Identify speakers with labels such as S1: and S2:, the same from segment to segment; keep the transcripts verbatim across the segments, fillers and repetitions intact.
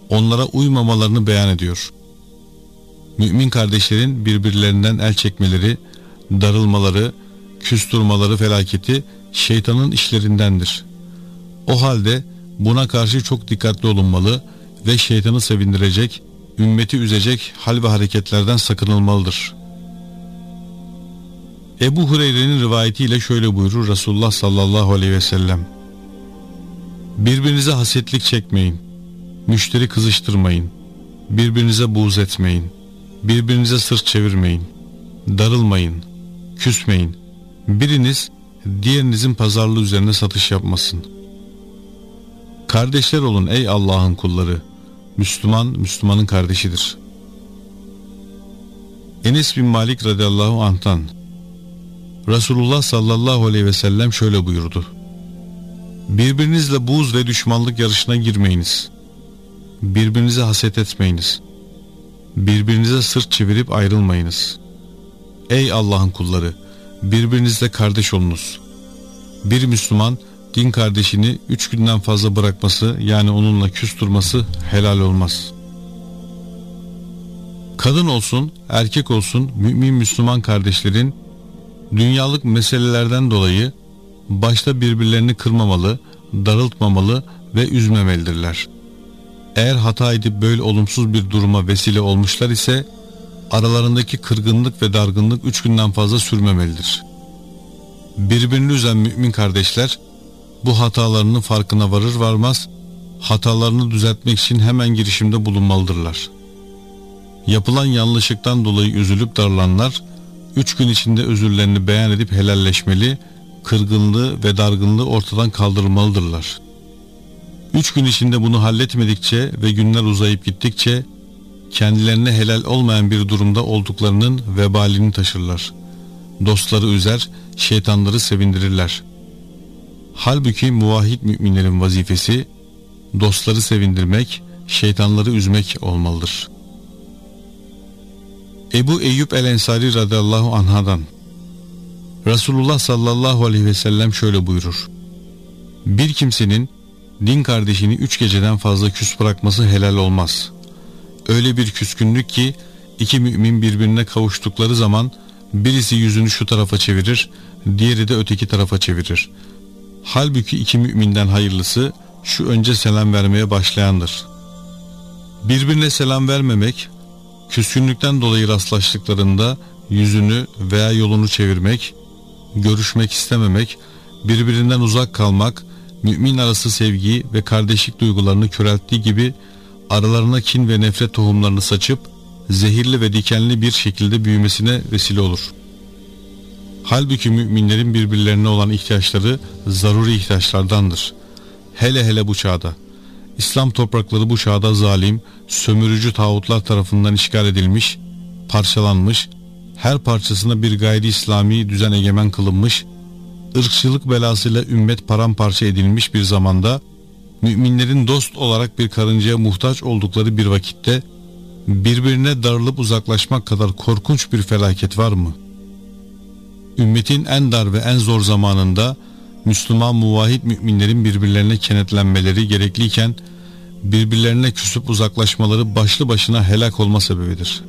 S1: onlara uymamalarını beyan ediyor. Mümin kardeşlerin birbirlerinden el çekmeleri, darılmaları, küstürmaları felaketi şeytanın işlerindendir. O halde buna karşı çok dikkatli olunmalı ve şeytanı sevindirecek, ümmeti üzecek hal ve hareketlerden sakınılmalıdır. Ebu Hureyre'nin rivayetiyle şöyle buyurur Resulullah sallallahu aleyhi ve sellem: birbirinize hasetlik çekmeyin, müşteri kızıştırmayın, birbirinize buğz etmeyin, birbirinize sırt çevirmeyin, darılmayın, küsmeyin, biriniz diğerinizin pazarlığı üzerine satış yapmasın. Kardeşler olun ey Allah'ın kulları, Müslüman Müslümanın kardeşidir. Enes bin Malik radıyallahu anh'tan Resulullah sallallahu aleyhi ve sellem şöyle buyurdu: birbirinizle buğz ve düşmanlık yarışına girmeyiniz, birbirinize haset etmeyiniz, birbirinize sırt çevirip ayrılmayınız. Ey Allah'ın kulları, birbirinizle kardeş olunuz. Bir Müslüman din kardeşini üç günden fazla bırakması, yani onunla küs durması helal olmaz. Kadın olsun erkek olsun mümin Müslüman kardeşlerin dünyalık meselelerden dolayı başta birbirlerini kırmamalı, darıltmamalı ve üzmemelidirler. Eğer hata edip böyle olumsuz bir duruma vesile olmuşlar ise aralarındaki kırgınlık ve dargınlık üç günden fazla sürmemelidir. Birbirini üzen mümin kardeşler bu hatalarının farkına varır varmaz hatalarını düzeltmek için hemen girişimde bulunmalıdırlar. Yapılan yanlışlıktan dolayı üzülüp darılanlar üç gün içinde özürlerini beyan edip helalleşmeli, kırgınlığı ve dargınlığı ortadan kaldırmalıdırlar. Üç gün içinde bunu halletmedikçe ve günler uzayıp gittikçe kendilerine helal olmayan bir durumda olduklarının vebalini taşırlar. Dostları üzer, şeytanları sevindirirler. Halbuki muvahhid müminlerin vazifesi dostları sevindirmek, şeytanları üzmek olmalıdır. Ebu Eyyub el-Ensari radıyallahu anhadan Resulullah sallallahu aleyhi ve sellem şöyle buyurur: bir kimsenin din kardeşini üç geceden fazla küs bırakması helal olmaz. Öyle bir küskünlük ki iki mümin birbirine kavuştukları zaman birisi yüzünü şu tarafa çevirir, diğeri de öteki tarafa çevirir. Halbuki iki müminden hayırlısı şu önce selam vermeye başlayandır. Birbirine selam vermemek, küskünlükten dolayı rastlaştıklarında yüzünü veya yolunu çevirmek, görüşmek istememek, birbirinden uzak kalmak, mümin arası sevgiyi ve kardeşlik duygularını körelttiği gibi aralarına kin ve nefret tohumlarını saçıp zehirli ve dikenli bir şekilde büyümesine vesile olur. Halbuki müminlerin birbirlerine olan ihtiyaçları zaruri ihtiyaçlardandır. Hele hele bu çağda. İslam toprakları bu çağda zalim, sömürücü tağutlar tarafından işgal edilmiş, parçalanmış, her parçasına bir gayri İslami düzen egemen kılınmış, ırkçılık belasıyla ümmet paramparça edilmiş bir zamanda, müminlerin dost olarak bir karıncaya muhtaç oldukları bir vakitte, birbirine darılıp uzaklaşmak kadar korkunç bir felaket var mı? Ümmetin en dar ve en zor zamanında, Müslüman muvahhid müminlerin birbirlerine kenetlenmeleri gerekliyken, birbirlerine küsüp uzaklaşmaları başlı başına helak olma sebebidir.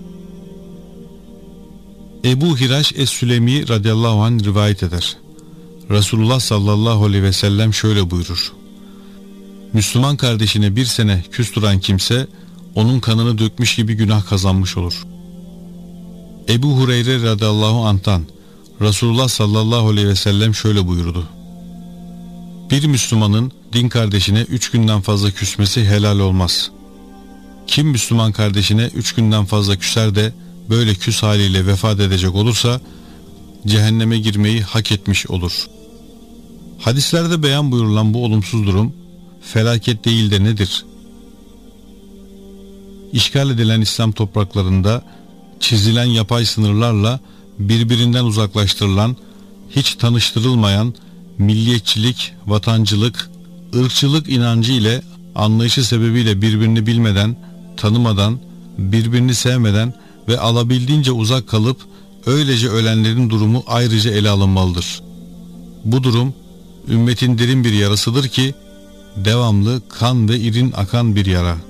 S1: Ebu Hiraş Es-Sülemi radıyallahu anh rivayet eder. Resulullah sallallahu aleyhi ve sellem şöyle buyurur: Müslüman kardeşine bir sene küs duran kimse onun kanını dökmüş gibi günah kazanmış olur. Ebu Hureyre radıyallahu anh'tan Resulullah sallallahu aleyhi ve sellem şöyle buyurdu: bir Müslümanın din kardeşine üç günden fazla küsmesi helal olmaz. Kim Müslüman kardeşine üç günden fazla küser de böyle küs haliyle vefat edecek olursa cehenneme girmeyi hak etmiş olur. Hadislerde beyan buyurulan bu olumsuz durum felaket değil de nedir? İşgal edilen İslam topraklarında çizilen yapay sınırlarla birbirinden uzaklaştırılan, hiç tanıştırılmayan milliyetçilik, vatancılık, ırkçılık inancı ile anlayışı sebebiyle birbirini bilmeden, tanımadan, birbirini sevmeden ve alabildiğince uzak kalıp öylece ölenlerin durumu ayrıca ele alınmalıdır. Bu durum ümmetin derin bir yarasıdır ki devamlı kan ve irin akan bir yara.